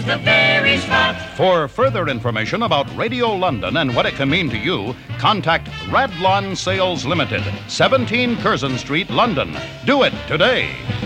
the very spot. For further information about Radio London and what it can mean to you, contact Radlon Sales Limited, 17 Curzon Street, London. Do it today.